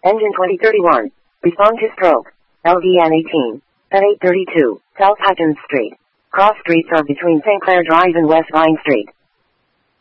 Engine 2031. Respond to stroke. LVN 18. At 832. South Hutchins Street. Cross streets are between St. Clair Drive and West Vine Street.